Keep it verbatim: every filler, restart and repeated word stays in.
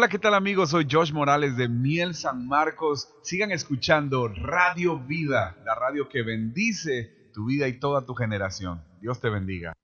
Hola, ¿qué tal amigos? Soy Josh Morales de Miel San Marcos. Sigan escuchando Radio Vida, la radio que bendice tu vida y toda tu generación. Dios te bendiga.